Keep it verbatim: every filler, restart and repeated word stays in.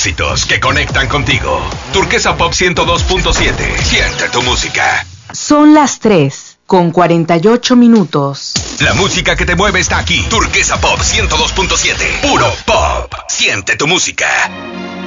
éxitos que conectan contigo. Turquesa Pop ciento dos punto siete. Siente tu música. Son las tres con cuarenta y ocho minutos. La música que te mueve está aquí. Turquesa Pop ciento dos punto siete. Puro pop. Siente tu música.